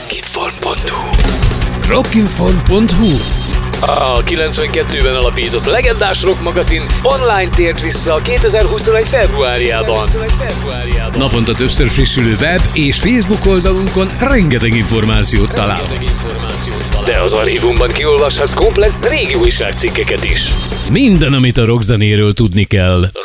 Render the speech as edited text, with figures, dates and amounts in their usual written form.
Rockinfon.hu. Rockinfon.hu. A 92-ben alapított legendás rock magazin online tért vissza 2021. februárjában. Naponta többször frissülő web és Facebook oldalunkon rengeteg információt találhatsz. De az archívumban kiolvashatsz komplett régi újságcikkeket is. Minden, amit a rockzenéről tudni kell.